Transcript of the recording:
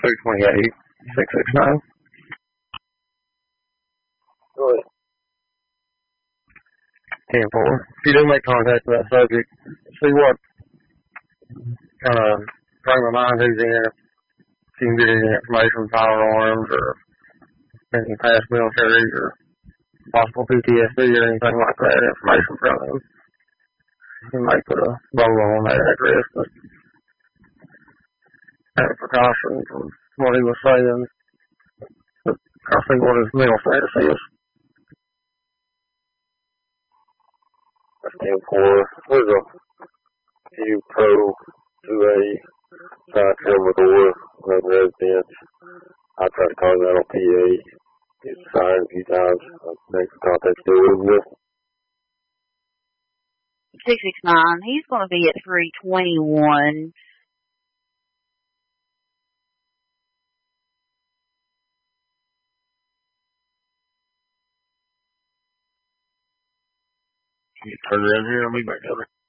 228, 669. Go ahead. 10-4. If you do make contact with that subject, see what kind of frame of mind he's in. If you can get any information, firearms, or any past military, or possible PTSD, or anything like that, information from him. He might put a bolo on that address, but out of precaution from what he was saying, but I see what his mental status is. That's 10-4. There's a few pro 2A side Commodore residents. I tried to call him out on PA. He's signed a few times. Next contact still with him. 669. He's going to be at 321. You turn around here, I'll be back over.